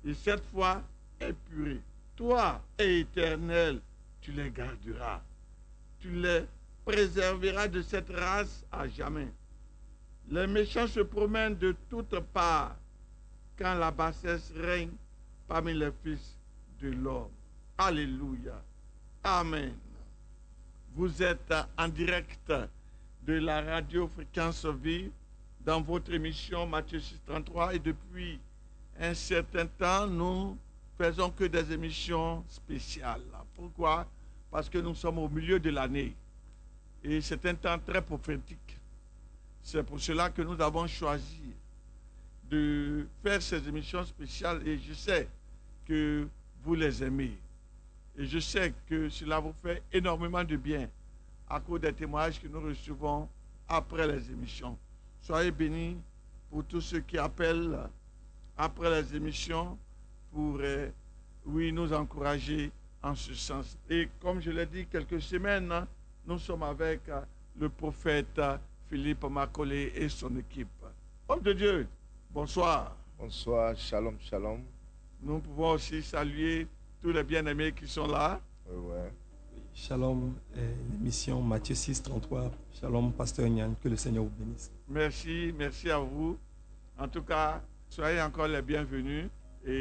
et cette foi épurée. Toi, Éternel, tu les garderas. Tu les préserveras de cette race à jamais. Les méchants se promènent de toutes parts quand la bassesse règne parmi les fils de l'homme. Alléluia. Amen. Vous êtes en direct de la radio Fréquence Vie dans votre émission Matthieu 6.33 et depuis un certain temps, nous faisons que des émissions spéciales. Pourquoi? Parce que nous sommes au milieu de l'année et c'est un temps très prophétique. C'est pour cela que nous avons choisi de faire ces émissions spéciales et je sais que vous les aimez. Et je sais que cela vous fait énormément de bien à cause des témoignages que nous recevons après les émissions. Soyez bénis pour tous ceux qui appellent après les émissions pour nous encourager en ce sens. Et comme je l'ai dit quelques semaines, nous sommes avec le prophète Philippe Macaulay et son équipe. Homme de Dieu, bonsoir. Bonsoir, shalom, shalom. Nous pouvons aussi saluer tous les bien-aimés qui sont là. Ouais. Shalom, l'émission Matthieu 6.33. Shalom, Pasteur Nyan, que le Seigneur vous bénisse. Merci, merci à vous. En tout cas, soyez encore les bienvenus.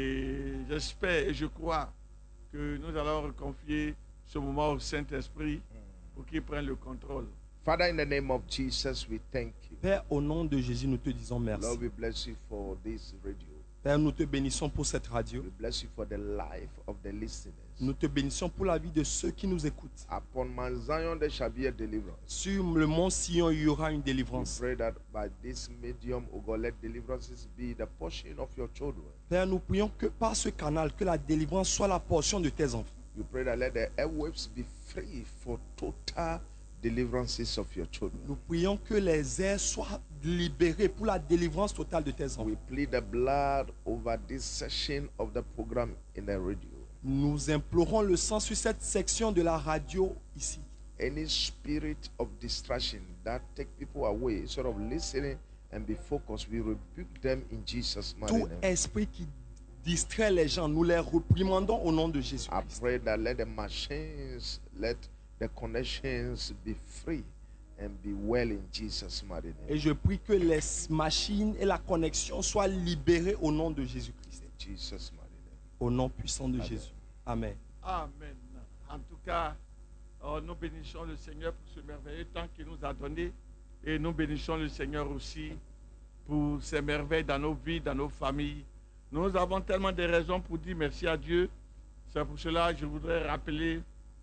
Et j'espère et je crois que nous allons reconfier ce moment au Saint-Esprit pour qu'il prenne le contrôle. Father, in the name of Jesus, we thank you. Père, au nom de Jésus, nous te disons merci. Lord, we bless you for this radio. Père, nous te bénissons pour cette radio. We bless you for the life of the listeners. Nous te bénissons pour la vie de ceux qui nous écoutent. Upon Mount Zion there shall be a deliverance. Sur le mont Sion, il y aura une délivrance. We pray that by this medium, O God, let deliverances be the portion of your children. Père, nous prions que par ce canal, que la délivrance soit la portion de tes enfants. We pray that let the airwaves be free for total deliverances of your children. Nous prions que les airs soient libérés pour la délivrance totale de tes enfants. We plead the blood over this session of the program in the radio. Nous implorons le sang sur cette section de la radio ici. Any spirit of distraction that take people away, sort of listening and be focused, we rebuke them in Jesus' mighty Tout name. esprit qui distrait les gens, nous les reprimandons au nom de Jésus. I pray that let the machines, let the connections be free and be well in Jesus' mighty name. Et je prie que les machines et la connexion soient libérées au nom de Jésus-Christ. In Jesus' mighty name. Au nom puissant de Amen. Jésus. Amen. Amen. En tout cas, nous bénissons le Seigneur pour ce merveilleux temps qu'il nous a donné et nous bénissons le Seigneur aussi pour ces merveilles dans nos vies, dans nos familles. Nous avons tellement de raisons pour dire merci à Dieu. C'est pour cela que je voudrais rappeler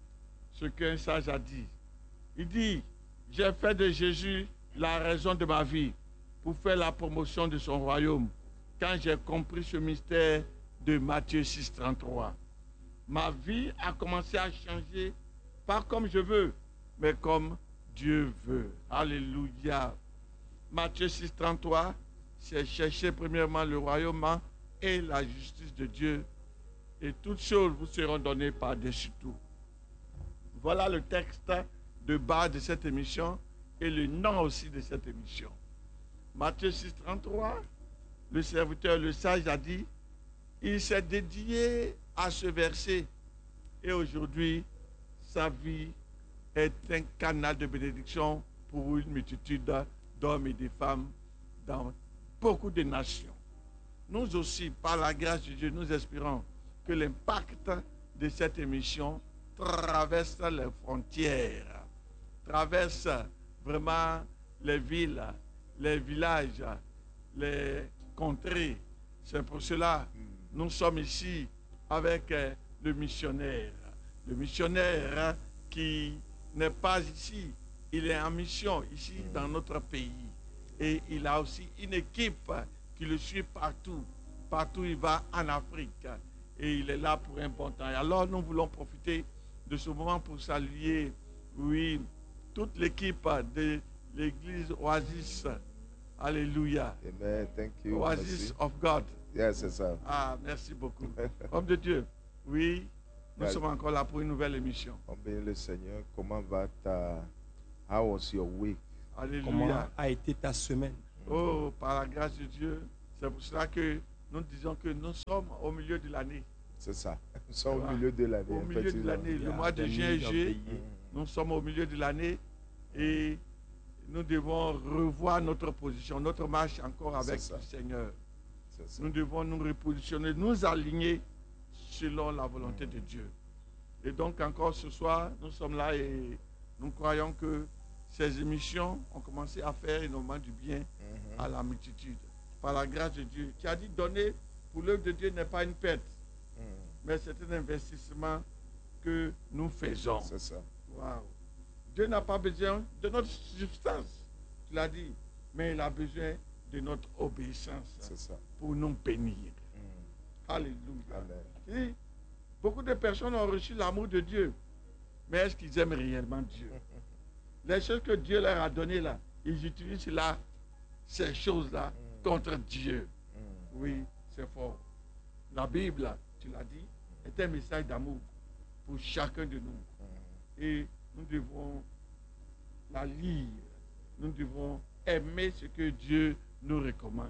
ce qu'un sage a dit. Il dit, j'ai fait de Jésus la raison de ma vie pour faire la promotion de son royaume. Quand j'ai compris ce mystère de Matthieu 6.33, ma vie a commencé à changer, pas comme je veux, mais comme Dieu veut. Alléluia. Matthieu 6.33, c'est chercher premièrement le royaume et la justice de Dieu, et toutes choses vous seront données par-dessus tout. Voilà le texte de base de cette émission et le nom aussi de cette émission. Matthieu 6.33, le serviteur, le sage a dit, il s'est dédié à ce verset et aujourd'hui, sa vie est un canal de bénédiction pour une multitude d'hommes et de femmes dans beaucoup de nations. Nous aussi, par la grâce de Dieu, nous espérons que l'impact de cette émission traverse les frontières, traverse vraiment les villes, les villages, les contrées. C'est pour cela que nous sommes ici avec le missionnaire. Le missionnaire qui n'est pas ici, il est en mission ici dans notre pays. Et il a aussi une équipe qui le suit partout. Partout il va en Afrique. Et il est là pour un bon temps. Et alors nous voulons profiter de ce moment pour saluer, oui, toute l'équipe de l'église Oasis. Alléluia. Amen. Thank you. Oasis Merci. of God. Yes, c'est ça. Ah, merci beaucoup. Homme de Dieu, oui, nous sommes encore là pour une nouvelle émission. On bénit le Seigneur. Comment va ta... How was your week? Comment Alléluia. a été ta semaine? Oh, par la grâce de Dieu, c'est pour cela que nous disons que nous sommes au milieu de l'année. C'est ça. Nous sommes Voilà. au milieu de l'année. Au milieu de effectivement. l'année, Il y le a mois de des juin et nuits d'un juillet, pays. nous sommes au milieu de l'année et nous devons revoir notre position, notre marche encore avec C'est ça. le Seigneur. C'est ça. Nous devons nous repositionner, nous aligner selon la volonté de Dieu. Et donc encore ce soir, nous sommes là et nous croyons que ces émissions ont commencé à faire énormément du bien à la multitude. Par la grâce de Dieu, qui a dit donner pour l'œuvre de Dieu n'est pas une perte, mais c'est un investissement que nous faisons. C'est ça. Wow. Dieu n'a pas besoin de notre substance, tu l'as dit, mais il a besoin de notre obéissance C'est ça. pour nous bénir. Alléluia. Amen. Et beaucoup de personnes ont reçu l'amour de Dieu, mais est-ce qu'ils aiment réellement Dieu? Les choses que Dieu leur a données là, ils utilisent là, ces choses-là contre Dieu. Oui, c'est fort. La Bible, là, tu l'as dit, est un message d'amour pour chacun de nous. Et nous devons la lire. Nous devons aimer ce que Dieu nous recommande.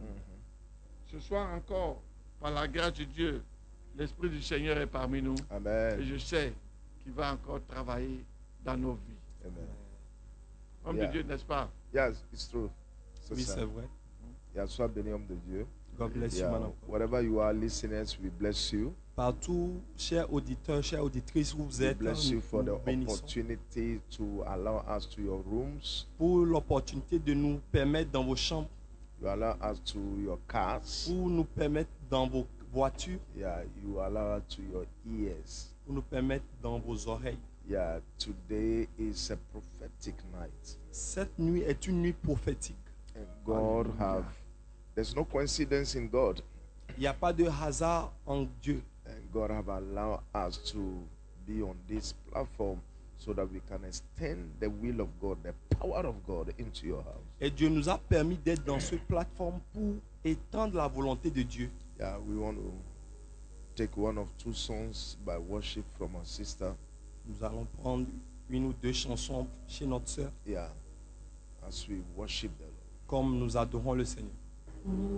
Ce soir encore, par la grâce de Dieu, l'Esprit du Seigneur est parmi nous. Amen. Et je sais qu'il va encore travailler dans nos vies. Amen. Homme Yeah. de Dieu, n'est-ce pas? Yes, it's true. C'est Oui, ça. c'est vrai. Yeah, sois béni, homme de Dieu. God bless you, Yeah. man of God. Wherever you are, listeners, we bless you. Partout, chers auditeurs, chères auditrices, où vous We êtes, bless you for nous the bénissons opportunity to allow us to your rooms. pour l'opportunité de nous permettre dans vos chambres, You allow us to your cars. pour nous permettre dans vos voitures, Yeah, you allow us to your ears. pour nous permettre dans vos oreilles. Yeah, today is a prophetic night. Cette nuit est une nuit prophétique. And God Hallelujah. have, there's no coincidence in God. Il n'y a pas de hasard en Dieu. And God have allowed us to be on this platform so that we can extend the will of God, the power of God into your house. Et Dieu nous a permis d'être dans cette plateforme pour étendre la volonté de Dieu. Yeah, we want to take one of two songs by worship from our sister. Nous allons prendre une ou deux chansons chez notre sœur, Yeah, as we worship the Lord. comme nous adorons le Seigneur.